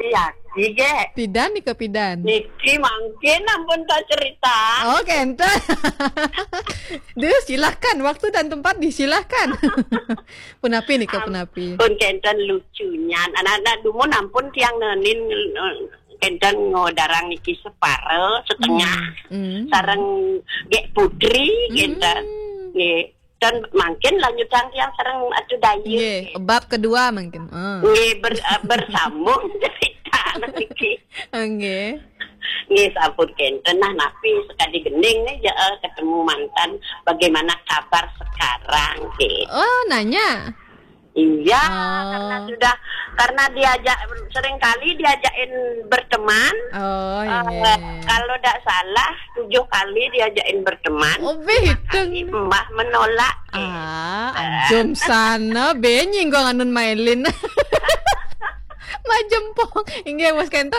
Yaki ge. Pidan nih ke pidan. Niki mungkin ampun tak cerita. Oh, kenten. Duh, silahkan. Waktu dan tempat disilahkan. Punapi nih ke punapi. Pun kenten lucunya. Anak-anak dumun ampun tiang nenin kenten ngodarang niki separe setengah. Sareng ge putri kenten. Nggih. Dan makin lanjutan yang sareng atuh dayu. Nggih, bab kedua mungkin. Nggih bersambung cerita niki. Nggih. Nggih sampun kenten napi sekali gening nih ketemu mantan bagaimana kabar sekarang gitu. Oh, nanya. Iya, karena diajak sering kali diajakin berteman. Oh, iya. Kalau tidak salah 7 kali diajakin berteman. Oh, behitung. Mbah menolak. Jom sana benying gua nganun mailin. Majempong. Inge Mas Kenton.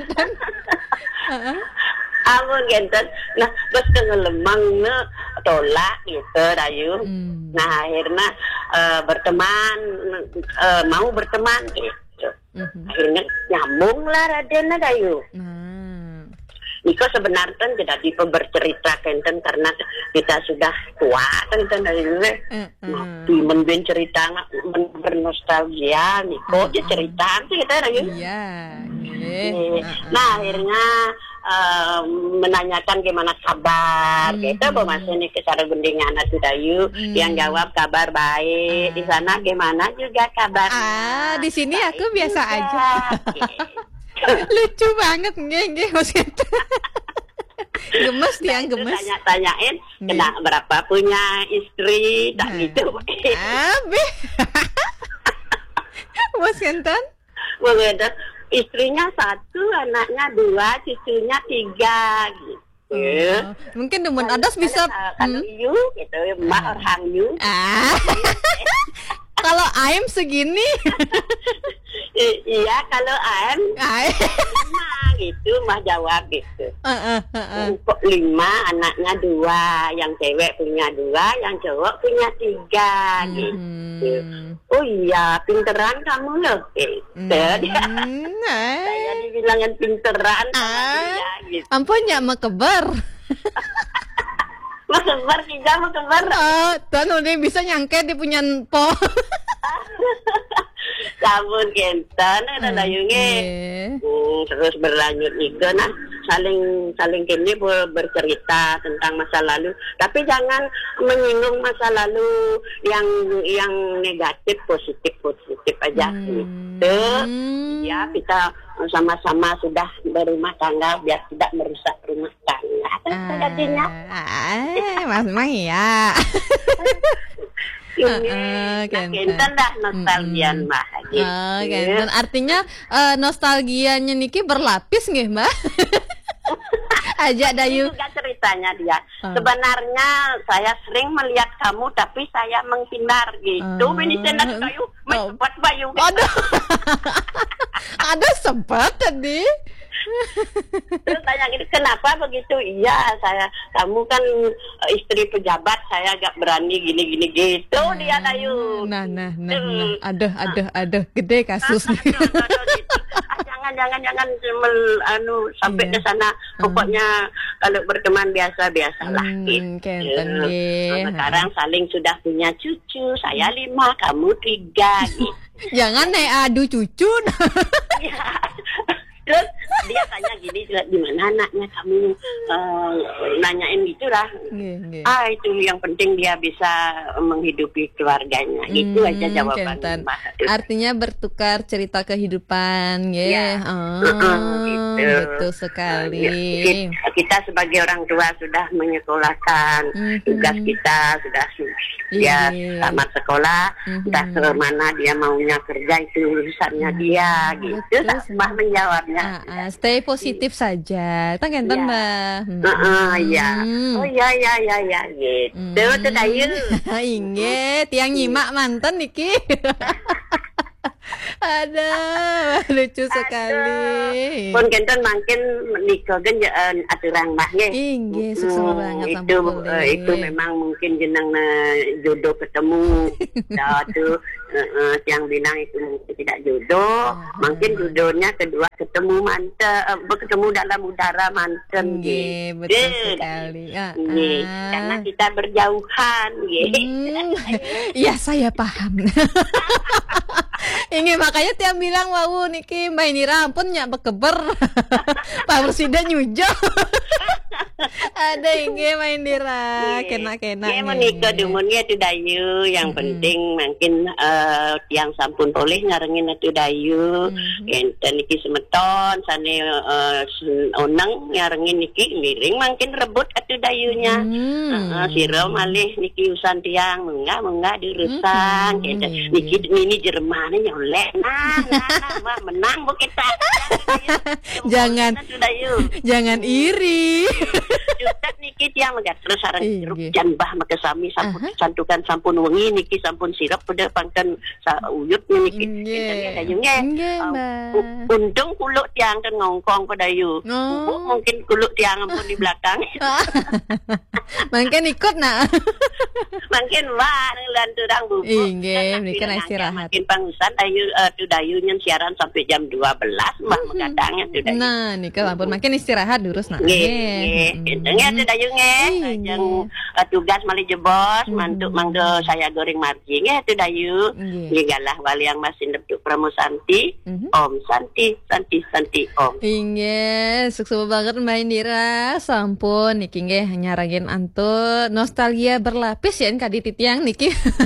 Amun genten. Nah, bos ngelemang tolak gitu Dayu. Nah, akhirnya berteman mau berteman gitu. Akhirnya nyambung lah Raden Dayu. Niko sebenarnya tidak tipe bercerita kenten karena kita sudah tua kenten Dayu. Men cerita bernostalgia Niko cerita sih kita Dayu. Iya. Nah, akhirnya menanyakan gimana kabar gitu masih nih ke cara gendingan Atu Dayu yang jawab kabar baik di sana gimana juga kabar di sini aku biasa aja. Lucu banget nggih Mas Kenton. Gemes tiang gemes. Tanyain kena berapa punya istri tak gitu. Mas Kenton istrinya 1, anaknya 2, cucunya 3 gitu. Mungkin demen adas bisa kalau you gitu, mbak orang you. Kalau I'm segini. Iya, kalau I'm 5 gitu, mah jawab gitu. 5, anaknya 2, yang cewek punya 2, yang cowok punya 3 gitu. Oh iya, pinteran kamu loh. Saya dibilangin pinteran dia, gitu. Ampun ya mah kebar. Mau kebar tidak mau kebar. Tuan udah bisa nyangket dia punya po. Sabun kenten ada dayungnya. Terus berlanjut juga nah saling kini bercerita tentang masa lalu, tapi jangan menyinggung masa lalu yang negatif, positif aja gitu. Ya kita sama-sama sudah berumah tangga biar tidak merusak rumah tangga. Jadinya Mas Mang ya. Kenten dah nostalgian Mbak gitu. Kenten artinya nostalgianya niki berlapis nggih Mbak? Ajak Dayu. Juga ceritanya dia. Sebenarnya saya sering melihat kamu tapi saya menghindar gitu. Ini sendal kayu, sempat bayu. Ada sempat tadi. Terus tanya gitu, kenapa begitu? Iya, kamu kan istri pejabat, saya agak berani gini gitu dia Dayu. Nah. Aduh, gede kasusnya. Jangan sampai ke sana. Pokoknya kalau berteman biasa-biasalah gitu. Sekarang saling sudah punya cucu, saya 5, kamu 3 gitu. Jangan adu cucu. Terus dia tanya gini, gimana anaknya kamu nanyain gitu lah. Itu yang penting dia bisa menghidupi keluarganya. Itu aja jawaban Mbak. Artinya bertukar cerita kehidupan, ya. Gitu. Betul sekali. Kita sebagai orang tua sudah menyekolahkan tugas kita, sudah dia tamat sekolah, entah ke mana dia maunya kerja itu urusannya dia gitu. Mbak menjawabnya. Stay positif saja. Kenten Mbak. Iya. Oh ya gitu. Tuh Dayu. Inge, tiang nyimak mantan niki. Ada, lucu sekali. Pun kenten makin nikah kan aturan mah nge. Inggih, sukses banget Itu memang mungkin jenang jodoh ketemu. Dah tu yang bilang itu mungkin tidak jodoh. Mungkin jodohnya kedua ketemu bertemu dalam udara mantap. Inggih, betul sekali. Karena kita berjauhan. Iya, saya paham. Ini makanya tiang bilang wow niki Mbak Nira ampun nyak bekeber. Pak Presiden nyujo. Ada inge Mbak Nira kena-kena. Dia menikah dumunnya itu dayu. Yang penting mungkin tiang sampun boleh ngarengin itu dayu. Enten niki semeton sane onang ngarengin niki miring makin rebut itu dayunya. Siro malih niki usan tiang menga dirusan. Niki ini Jerman nyolek menang bu kita. Jangan iri. Jutat niki tiang lega terus sarang sirup janbah make sami sampun santukan sampun wengi niki sampun sirup pada pangkan uyut niki dayungnya. Untung kuluk tiang kan ngongkong pada dayu. Mungkin kuluk tiang ampun di belakang. Mungkin ikut nak. Mungkin wah lantu dang bubuk. Inggih, mereka istirahat. Makin pangusan dayunya siaran sampai jam 12 mbah mengadangnya tu dayu. Nah, nika ampun makin istirahat durus nak. Nggih. Nggih tu dayunya. Yang tugas malih jebos mantuk mangdo saya goreng marji nggih tu dayu. Ngigalah wali yang masih neptuk Pramosanti. Om Santi Om. Inggih, sukses banget Mbak Indira. Sampun niki nggih nyaragin antu nostalgia berlapis ya kadi titiang niki.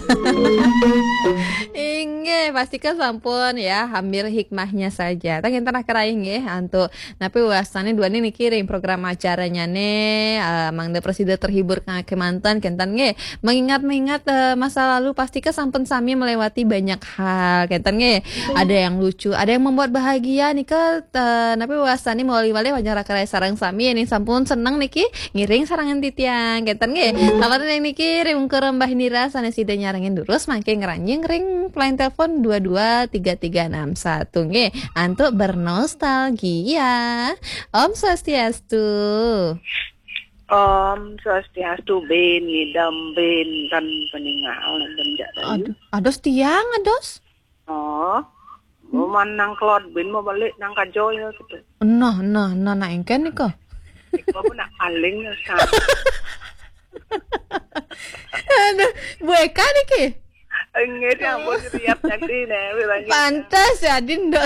Inggih, pastikan sampun ya ambil hikmahnya saja. Tangin tanah kerai nggih antu napi wasane dua ini kirim program acaranya nih mangda presiden terhibur ke mantan kentan nggih mengingat masa lalu pastikan sampun sami melewati banyak hal kentan nggih ada yang lucu ada yang membuat bahagia nih ke napi wasane melalui wajar kerai sarang sami ini sampun seneng niki ngiring sarangan titiang kentan nggih kalau yang niki kirim ke Mbah Nira sanesida nyarangin durus mangke ngeranjing ring line telepon 223361 nggih antuk bernostalgia. Om Swastiastu. Om Swastiastu ben ngidam ben kan peninggal dan ados tiang ados. Mau nang klot ben mau balik nang kajoy gitu. Nah engken niko. Iku pun nak paling sa. Aduh, Bu Eka niki. Enggak yang bos siap jadi nih. Pantas ya Dindo.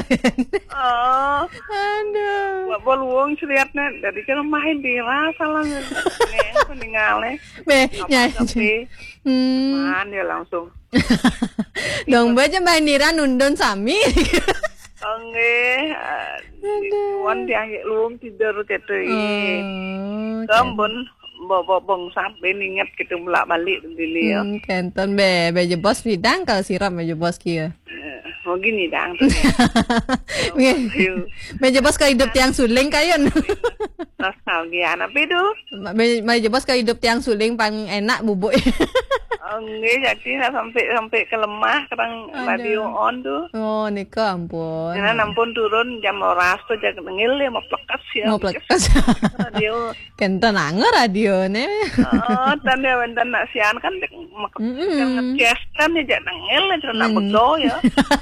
Aduh. Bol wong siapnya dari kan main di rasa lah. Neng peninggalnya. Nyanyi. Man dia langsung. Dong baca Mbak Nira nundun sami. Enggak. Wan dia luang tidur gitu. Kambun. Bong sampai ingat kita mulak balik dulu ya. Kenton beje bos bidang kalau siram beje bos kia. Mau gini dang. Beje bos kalau hidup tiang suling kayon. Nostalgia apa itu? Beje bos kalau hidup tiang suling pang enak bubuk. Enggak jadi sampai ke lemah kerang radio on tuh. Oh nika ampun. Karena ampun turun jam 12 tuh jaga ngil ya mau plekas ya. Mau plekas. Radio. Kenton anger radio ne. Tanda bentar nak sian kan ngecas kan ya jangan ngil ya nak bego ya.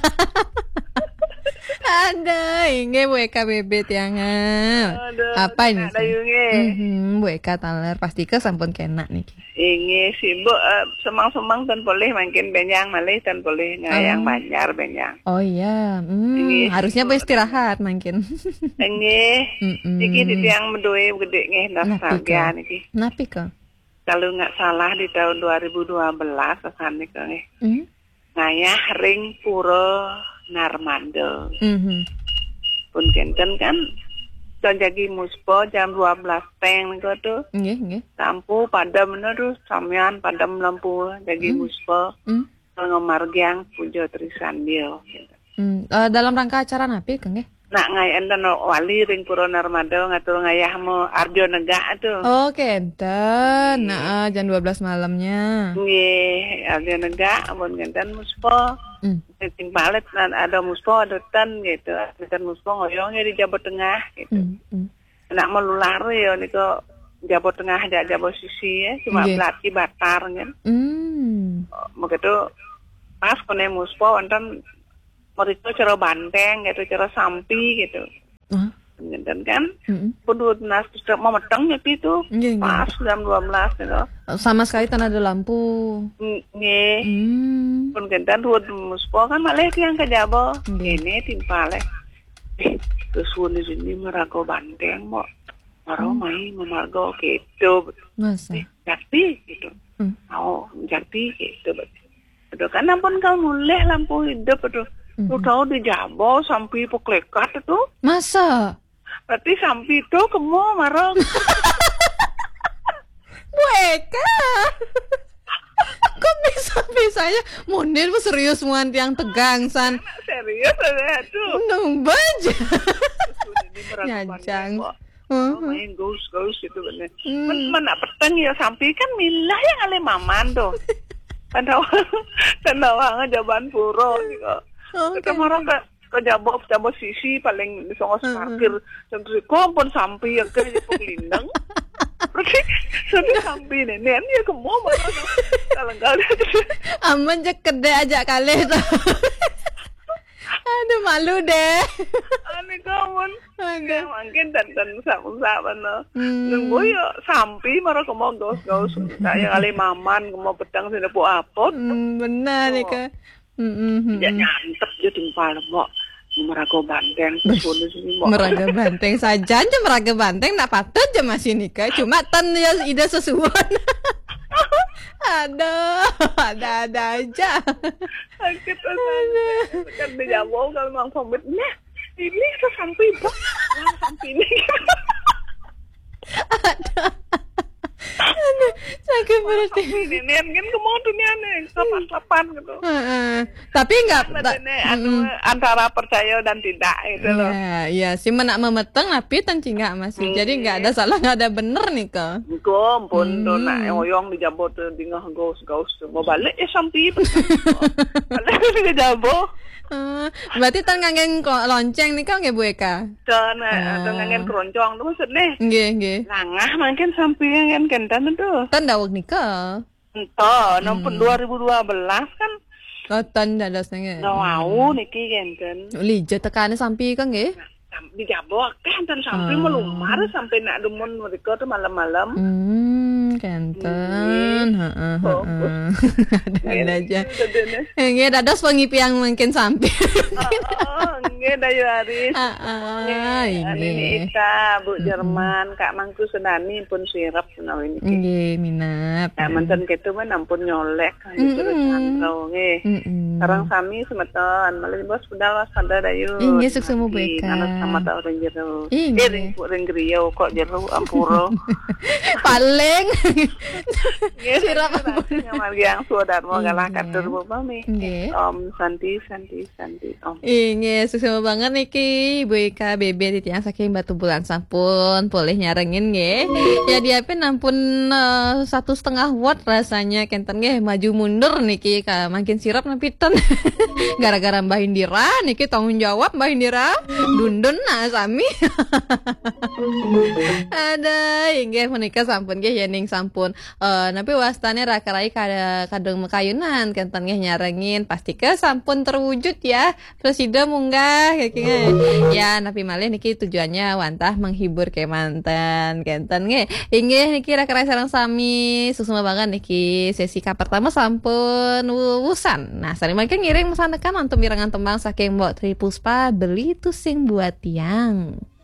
Ada inge Bu Eka bebet yang apa ini? Bu Eka taler pasti ke sampun kena nih. Inge sibuk semang-semang dan boleh makin benyang malih dan boleh ngayang banjar benyang. Oh iya, harusnya beristirahat makin. Inge, iki di tiang medue gede nge nostalgia niki. Napi kok? Kalau nggak salah di tahun 2012 kesana ke nge. Ngayah ring pura Narmando. Pun kenten kan jadi muspo jam 12 teng niku tuh. Nggih. Lampu padam terus sampean padam lampu jadi muspo. Ngomargiang pujo trisandio. Dalam rangka acara napi nggih? Nak ngai enten wali ring pura Narmando ngatur ngayah mo Arjo Nega tuh. Oh kenten. Nah jam 12 malamnya. Nggih, Arjo Nega pun kenten muspo. Ting palet ada muspo ada tan gitu. Tan muspo ngoyongnya di Jawa Tengah gitu. Nak melular ya niko Jawa Tengah aja Jawa sisi ya cuma belati batar kan. Begitu pas kone muspo wonten mereka cara banteng gitu, cara sampi gitu. Dan kan penduduk nas mau meteng nyepi itu pas jam 12 gitu. Sama sekali tanah ada lampu. Nggih. Pun kentan duit muspo kan malah yang ke Jawa. Ini timpaleh. Terus di sini merago banteng mau maro main memargo gitu. Masa? Jati gitu. Mau jati gitu. Itu kan ampun kau mulai lampu hidup itu. Lu tahu di Jawa sampai peklekat itu. Masa? Berarti sampai itu kamu marah. Bu Eka. Kok bisa-bisanya Munir serius muan tiang tegang san. Serius ada tuh. Undang baja. Nyajang. Main ghost gitu bener. Mana peteng ya sampai kan milah yang ale maman tuh. Tandawang Jaban Puro gitu. Kita marah ke Jawa sisi paling disongos parkir terus kompon sampai yang ke Pelindang. Berarti sudah sampai nenek ya kemo mana kalau kali aman je kedai ajak kali tu. Aduh malu deh. Ane kawan. Mungkin dan usap-usap ano. Nunggu ya sampai marah kemo gaus saya kali maman kemo petang sini po apot. Benar ni ke. Ya nyantep je timpal mbok. Meraga banteng kesuni sini mbok. Meraga banteng saja aja meraga banteng nak patut je masih nikah. Cuma tan ya ida sesuai. Ada aja. Sakit aja. Kan di Jawa kalau mang pamit nah ini sampai mbok. Sampai ini. Sakit berarti. Ini kan kemau dunia nih lapan gitu. Tapi enggak antara percaya dan tidak itu loh. Iya sih menak memeteng tapi tanci enggak masih. Jadi enggak ada salah enggak ada bener nih ke. Kompon do nak oyong di Jabo tuh di gaus mau balik sampai. Balik di Jabo. Berarti tan ngangen lonceng nih kan nggih Bu Eka? Dan ngangen keroncong tuh maksudnya. Nggih. Langah mungkin sampai ngangen kentan itu. Tan daweg nikah. Entah, nomor 2012 kan. Oh, tan dadas nge. Wow, niki kenten. Lijo tekane sampai kan nggih? Di Jawa kan dan sampai melumar sampai nak demun mereka tuh malam-malam. Kenten. Ada aja. Nggih dados pengipi yang mungkin sampai. Nggih dayu Aris. Ini Ita Bu Jerman Kak Mangku Senani pun sirap menawa ini. Nggih minat. Ya menten kitu mah ampun nyolek terus santro nggih. Sareng sami semeton malih bos budal waspada dayu. Nggih sukses Bu Eka. Sama tau ring jero. Ring griyo kok jero ampuro. Paling sirap yang sudah mau kalah katur Bu Mami. Om Santi Om. Nggih sukses banget niki Bu Eka bebe di tiang saking Batu Bulan sampun boleh nyarengin nggih. Ya dia pe nampun 1,5 watt rasanya kenten nggih maju mundur niki ka makin sirap napitan. Gara-gara Mbah Indira niki tanggung jawab Mbah Indira dundun nah sami. Ada inggih menika sampun nggih yening sampun napi wastane rakarai kadung mekayunan kenten nggih nyarengin pasti ke sampun terwujud ya presiden munggah kayak ya napi malih niki tujuannya wantah menghibur kemanten kenten nggih inggih niki rakarai sareng sami susuma banget niki sesi pertama sampun wusan. Nah sari makin ngiring mesanekan untuk mirengan tembang saking Mbok Tri Puspa beli tusing buat tiang.